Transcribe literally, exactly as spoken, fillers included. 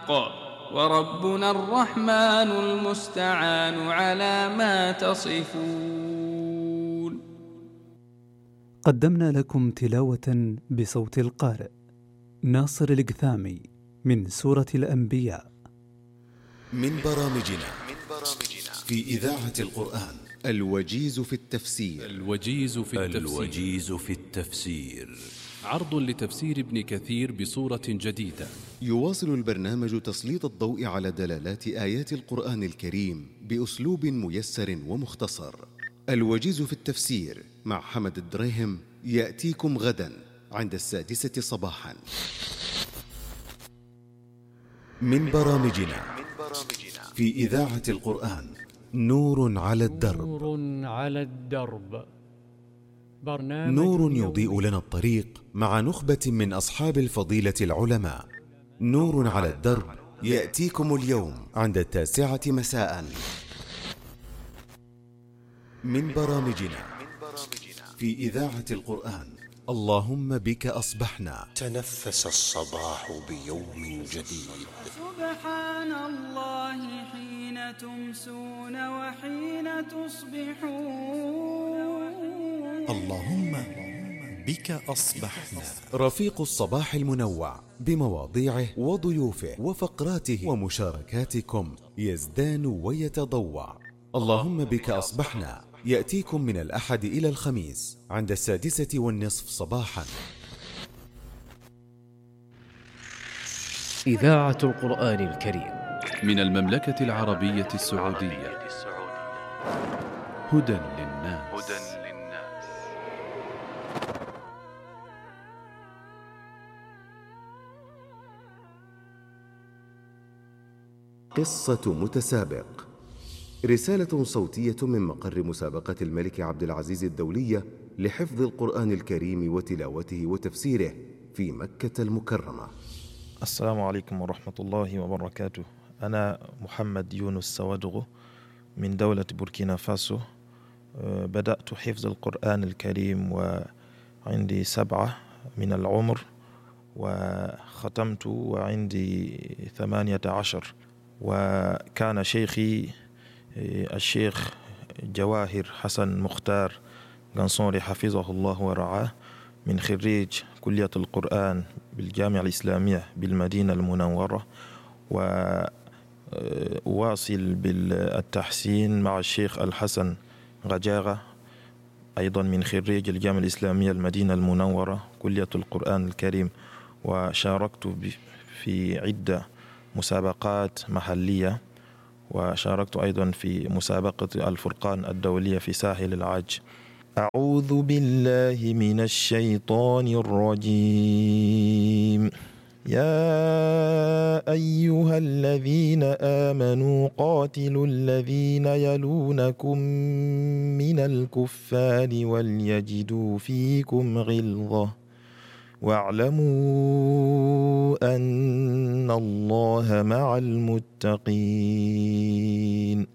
الحق، وربنا الرحمن المستعان على ما تصفون. قدمنا لكم تلاوة بصوت القارئ ناصر القثامي من سورة الأنبياء. من برامجنا في إذاعة القرآن الوجيز في التفسير. الوجيز في التفسير, الوجيز في التفسير. عرض لتفسير ابن كثير بصورة جديدة. يواصل البرنامج تسليط الضوء على دلالات آيات القرآن الكريم بأسلوب ميسر ومختصر. الوجيز في التفسير مع حمد الدريهم يأتيكم غدا عند السادسة صباحا. من برامجنا في إذاعة القرآن نور على الدرب. نور على الدرب، برنامج نور يضيء لنا الطريق مع نخبة من أصحاب الفضيلة العلماء. نور على الدرب يأتيكم اليوم عند التاسعة مساء. من برامجنا في إذاعة القرآن اللهم بك أصبحنا. تنفس الصباح بيوم جديد. سبحان الله حين تمسون وحين تصبحون. اللهم بك أصبحنا. رفيق الصباح المنوع بمواضيعه وضيوفه وفقراته ومشاركاتكم يزدان ويتضوع. اللهم بك أصبحنا يأتيكم من الأحد إلى الخميس عند السادسة والنصف صباحا. إذاعة القرآن الكريم من المملكة العربية السعودية. هدى للناس. قصة متسابق، رسالة صوتية من مقر مسابقة الملك عبد العزيز الدولية لحفظ القرآن الكريم وتلاوته وتفسيره في مكة المكرمة. السلام عليكم ورحمة الله وبركاته. أنا محمد يونس سوادغو من دولة بوركينا فاسو. بدأت حفظ القرآن الكريم وعندي سبعة من العمر، وختمت وعندي ثمانية عشر. وكان شيخي الشيخ جواهر حسن مختار قنصوري حفظه الله ورعاه، من خريج كلية القرآن بالجامعة الإسلامية بالمدينة المنورة، وأواصل بالتحسين مع الشيخ الحسن غجاغة أيضا من خريج الجامعة الإسلامية المدينة المنورة كلية القرآن الكريم. وشاركت في عدة مسابقات محلية، وشاركت أيضا في مسابقة الفرقان الدولية في ساحل العاج. أعوذ بالله من الشيطان الرجيم. يا أيها الذين آمنوا قاتلوا الذين يلونكم من الكفار وليجدوا فيكم غلظة واعلموا أن الله مع المتقين.